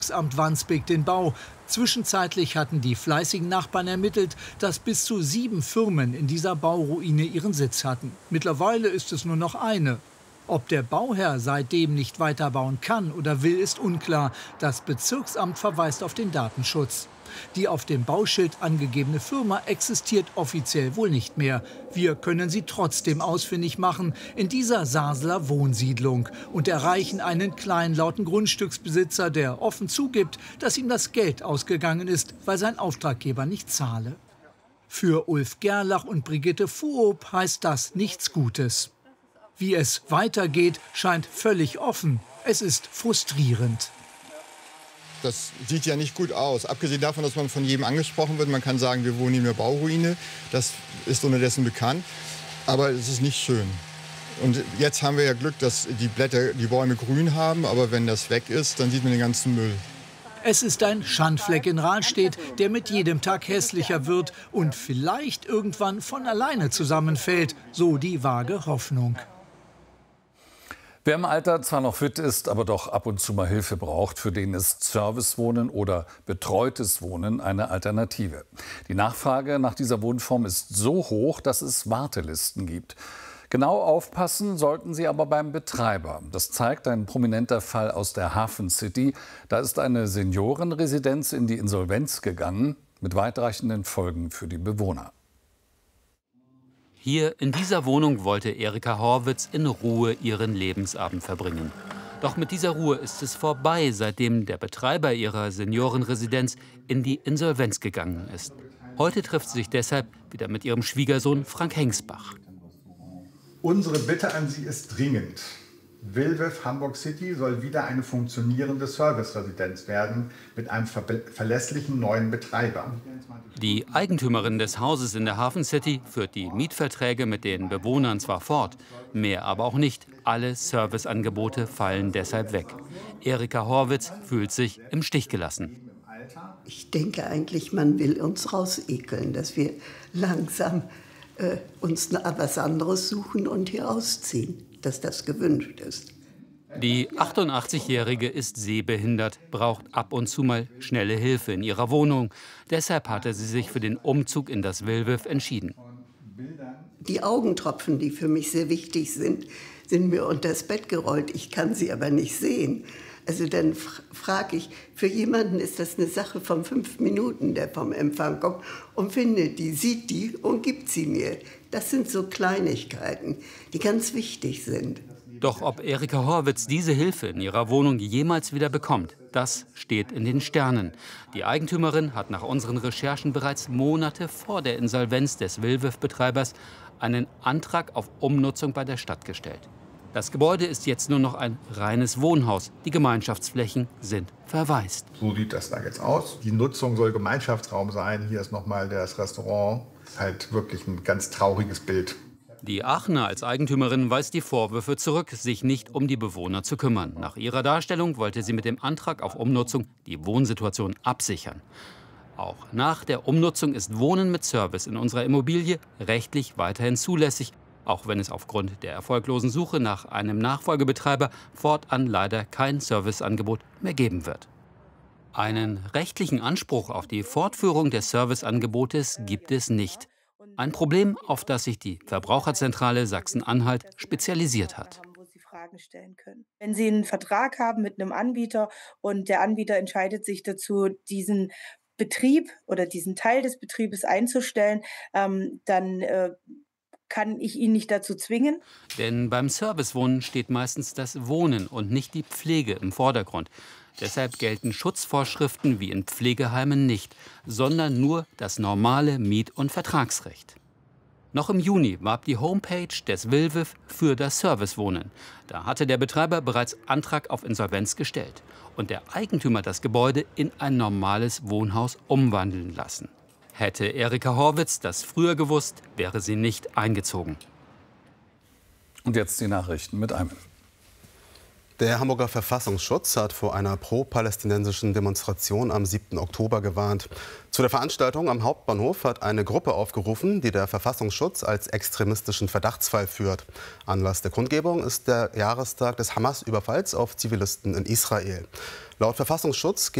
Amt Wandsbek den Bau. Zwischenzeitlich hatten die fleißigen Nachbarn ermittelt, dass bis zu 7 Firmen in dieser Bauruine ihren Sitz hatten. Mittlerweile ist es nur noch eine. Ob der Bauherr seitdem nicht weiterbauen kann oder will, ist unklar. Das Bezirksamt verweist auf den Datenschutz. Die auf dem Bauschild angegebene Firma existiert offiziell wohl nicht mehr. Wir können sie trotzdem ausfindig machen in dieser Saaseler Wohnsiedlung und erreichen einen kleinlauten Grundstücksbesitzer, der offen zugibt, dass ihm das Geld ausgegangen ist, weil sein Auftraggeber nicht zahle. Für Ulf Gerlach und Brigitte Fuob heißt das nichts Gutes. Wie es weitergeht, scheint völlig offen. Es ist frustrierend. Das sieht ja nicht gut aus. Abgesehen davon, dass man von jedem angesprochen wird. Man kann sagen, wir wohnen in der Bauruine. Das ist unterdessen bekannt. Aber es ist nicht schön. Und jetzt haben wir ja Glück, dass die Bäume grün haben. Aber wenn das weg ist, dann sieht man den ganzen Müll. Es ist ein Schandfleck in Rahlstedt, der mit jedem Tag hässlicher wird und vielleicht irgendwann von alleine zusammenfällt. So die vage Hoffnung. Wer im Alter zwar noch fit ist, aber doch ab und zu mal Hilfe braucht, für den ist Servicewohnen oder betreutes Wohnen eine Alternative. Die Nachfrage nach dieser Wohnform ist so hoch, dass es Wartelisten gibt. Genau aufpassen sollten Sie aber beim Betreiber. Das zeigt ein prominenter Fall aus der Hafen City. Da ist eine Seniorenresidenz in die Insolvenz gegangen, mit weitreichenden Folgen für die Bewohner. Hier in dieser Wohnung wollte Erika Horwitz in Ruhe ihren Lebensabend verbringen. Doch mit dieser Ruhe ist es vorbei, seitdem der Betreiber ihrer Seniorenresidenz in die Insolvenz gegangen ist. Heute trifft sie sich deshalb wieder mit ihrem Schwiegersohn Frank Hengsbach. Unsere Bitte an Sie ist dringend. Wilwef Hamburg City soll wieder eine funktionierende Serviceresidenz werden mit einem verlässlichen neuen Betreiber. Die Eigentümerin des Hauses in der Hafen City führt die Mietverträge mit den Bewohnern zwar fort, mehr aber auch nicht. Alle Serviceangebote fallen deshalb weg. Erika Horwitz fühlt sich im Stich gelassen. Ich denke eigentlich, man will uns rausekeln, dass wir langsam uns was anderes suchen und hier ausziehen, dass das gewünscht ist. Die 88-Jährige ist sehbehindert, braucht ab und zu mal schnelle Hilfe in ihrer Wohnung. Deshalb hatte sie sich für den Umzug in das Wilwef entschieden. Die Augentropfen, die für mich sehr wichtig sind, sind mir unter das Bett gerollt. Ich kann sie aber nicht sehen. Also dann frage ich, für jemanden ist das eine Sache von 5 Minuten, der vom Empfang kommt und findet die, sieht die und gibt sie mir. Das sind so Kleinigkeiten, die ganz wichtig sind. Doch ob Erika Horwitz diese Hilfe in ihrer Wohnung jemals wieder bekommt, das steht in den Sternen. Die Eigentümerin hat nach unseren Recherchen bereits Monate vor der Insolvenz des Wilwef-Betreibers einen Antrag auf Umnutzung bei der Stadt gestellt. Das Gebäude ist jetzt nur noch ein reines Wohnhaus. Die Gemeinschaftsflächen sind verwaist. So sieht das da jetzt aus. Die Nutzung soll Gemeinschaftsraum sein. Hier ist nochmal das Restaurant. Halt wirklich ein ganz trauriges Bild. Die Aachener als Eigentümerin weist die Vorwürfe zurück, sich nicht um die Bewohner zu kümmern. Nach ihrer Darstellung wollte sie mit dem Antrag auf Umnutzung die Wohnsituation absichern. Auch nach der Umnutzung ist Wohnen mit Service in unserer Immobilie rechtlich weiterhin zulässig, auch wenn es aufgrund der erfolglosen Suche nach einem Nachfolgebetreiber fortan leider kein Serviceangebot mehr geben wird. Einen rechtlichen Anspruch auf die Fortführung des Serviceangebotes gibt es nicht. Ein Problem, auf das sich die Verbraucherzentrale Sachsen-Anhalt spezialisiert hat. Wenn Sie einen Vertrag haben mit einem Anbieter und der Anbieter entscheidet sich dazu, diesen Betrieb oder diesen Teil des Betriebes einzustellen, dann kann ich ihn nicht dazu zwingen. Denn beim Servicewohnen steht meistens das Wohnen und nicht die Pflege im Vordergrund. Deshalb gelten Schutzvorschriften wie in Pflegeheimen nicht, sondern nur das normale Miet- und Vertragsrecht. Noch im Juni warb die Homepage des Wilwef für das Servicewohnen. Da hatte der Betreiber bereits Antrag auf Insolvenz gestellt und der Eigentümer das Gebäude in ein normales Wohnhaus umwandeln lassen. Hätte Erika Horwitz das früher gewusst, wäre sie nicht eingezogen. Und jetzt die Nachrichten mit Ayman. Der Hamburger Verfassungsschutz hat vor einer pro-palästinensischen Demonstration am 7. Oktober gewarnt. Zu der Veranstaltung am Hauptbahnhof hat eine Gruppe aufgerufen, die der Verfassungsschutz als extremistischen Verdachtsfall führt. Anlass der Kundgebung ist der Jahrestag des Hamas-Überfalls auf Zivilisten in Israel. Laut Verfassungsschutz